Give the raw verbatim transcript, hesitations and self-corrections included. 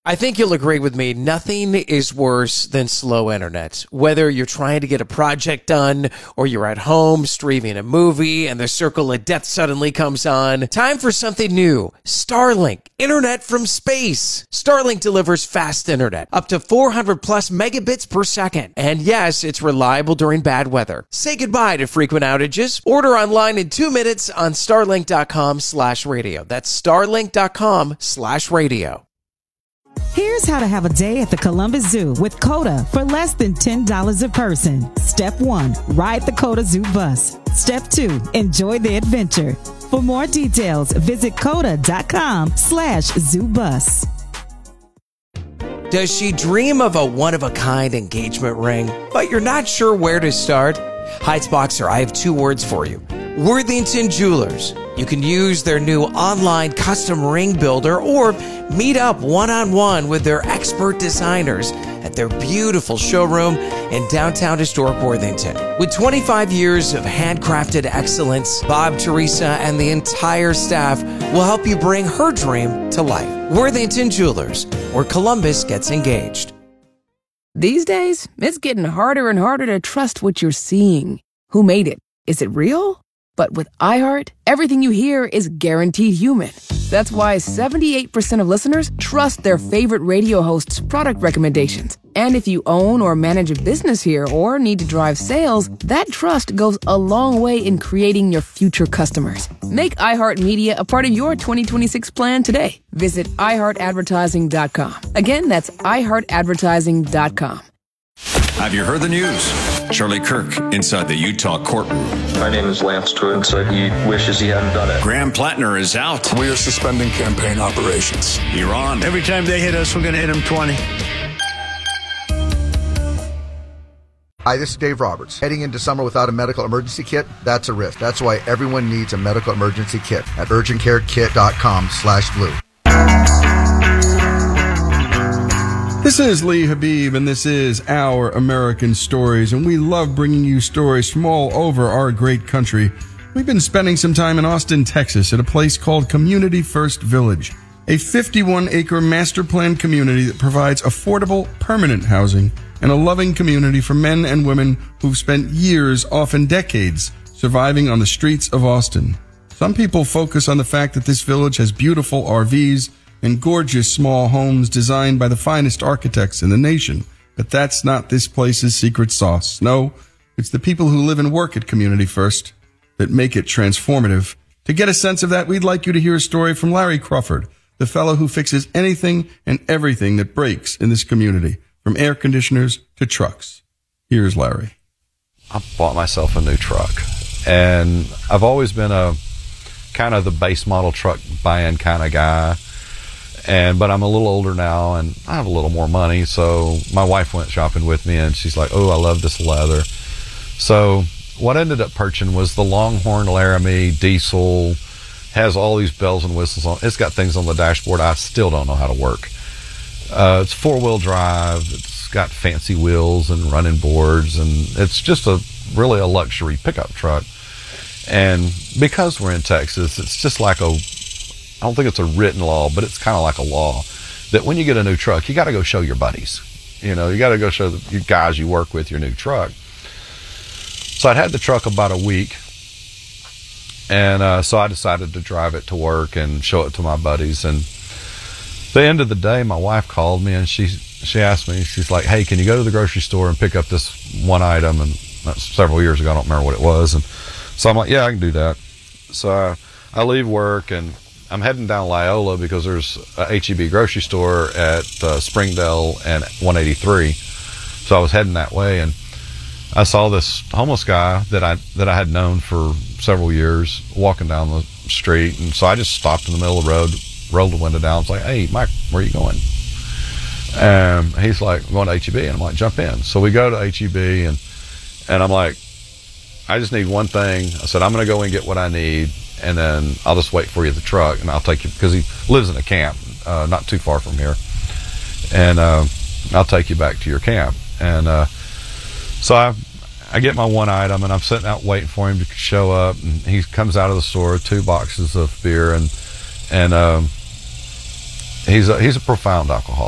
I think you'll agree with me. Nothing is worse than slow internet. Whether you're trying to get a project done or you're at home streaming a movie and the circle of death suddenly comes on, time for something new. Starlink, internet from space. Starlink delivers fast internet, up to four hundred plus megabits per second. And yes, it's reliable during bad weather. Say goodbye to frequent outages. Order online in two minutes on starlink.com slash radio. That's starlink.com slash radio. Here's how to have a day at the Columbus Zoo with CODA for less than ten dollars a person. Step one, ride the CODA Zoo bus. Step two, enjoy the adventure. For more details, visit coda.com slash zoo bus. Does she dream of a one-of-a-kind engagement ring, but you're not sure where to start? Heights Boxer, I have two words for you. Worthington Jewelers. You can use their new online custom ring builder or meet up one-on-one with their expert designers at their beautiful showroom in downtown historic Worthington. With twenty-five years of handcrafted excellence, Bob, Teresa, and the entire staff will help you bring her dream to life. Worthington Jewelers, where Columbus gets engaged. These days, it's getting harder and harder to trust what you're seeing. Who made it? Is it real? But with iHeart, everything you hear is guaranteed human. That's why seventy-eight percent of listeners trust their favorite radio host's product recommendations. And if you own or manage a business here or need to drive sales, that trust goes a long way in creating your future customers. Make iHeartMedia a part of your twenty twenty-six plan today. Visit i heart advertising dot com. Again, that's i heart advertising dot com. Have you heard the news? Charlie Kirk inside the Utah courtroom. My name is Lance Twiggs. He wishes he hadn't done it. Graham Plattner is out. We are suspending campaign operations. Iran. Every time they hit us, we're going to hit them twenty. Hi, this is Dave Roberts. Heading into summer without a medical emergency kit, that's a risk. That's why everyone needs a medical emergency kit at urgentcarekit.com slash blue. This is Lee Habib, and this is Our American Stories, and we love bringing you stories from all over our great country. We've been spending some time in Austin, Texas, at a place called Community First Village, a fifty-one acre master plan community that provides affordable, permanent housing and a loving community for men and women who've spent years, often decades, surviving on the streets of Austin. Some people focus on the fact that this village has beautiful R Vs and gorgeous small homes designed by the finest architects in the nation. But that's not this place's secret sauce. No, it's the people who live and work at Community First that make it transformative. To get a sense of that, we'd like you to hear a story from Larry Crawford, the fellow who fixes anything and everything that breaks in this community, from air conditioners to trucks. Here's Larry. I bought myself a new truck, and I've always been a kind of the base model truck buying kind of guy. And but I'm a little older now, and I have a little more money, so my wife went shopping with me, and she's like, oh, I love this leather. So what I ended up purchasing was the Longhorn Laramie diesel, has all these bells and whistles on. It's got things on the dashboard I still don't know how to work. Uh, it's four-wheel drive. It's got fancy wheels and running boards, and it's just a really a luxury pickup truck. And because we're in Texas, it's just like a I don't think it's a written law, but it's kind of like a law that when you get a new truck, you got to go show your buddies. You know, you got to go show the you guys you work with your new truck. So I'd had the truck about a week, and uh, so I decided to drive it to work and show it to my buddies. And at the end of the day, my wife called me, and she she asked me, she's like, hey, can you go to the grocery store and pick up this one item? And that's several years ago, I don't remember what it was. And so I'm like, yeah, I can do that. So I, I leave work, and I'm heading down Loyola because there's a H E B grocery store at uh, Springdale and one eighty-three. So I was heading that way, and I saw this homeless guy that I that I had known for several years walking down the street. And so I just stopped in the middle of the road, rolled the window down. I was like, hey, Mike, where are you going? And he's like, I'm going to H E B. And I'm like, jump in. So we go to H E B, and and I'm like, I just need one thing. I said, I'm going to go and get what I need, and then I'll just wait for you at the truck, and I'll take you, because he lives in a camp uh, not too far from here, and uh, I'll take you back to your camp. And uh, so I I get my one item, and I'm sitting out waiting for him to show up, and he comes out of the store, two boxes of beer, and and um, he's a, he's a profound alcoholic.